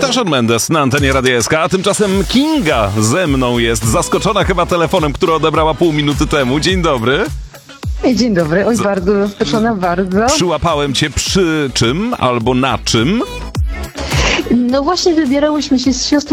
Shawn Mendes na antenie Radia SK, a tymczasem Kinga ze mną jest, zaskoczona chyba telefonem, który odebrała pół minuty temu. Dzień dobry. Dzień dobry, oj bardzo zaskoczona, bardzo. Przyłapałem cię przy czym albo na czym? No właśnie wybierałyśmy się z siostrą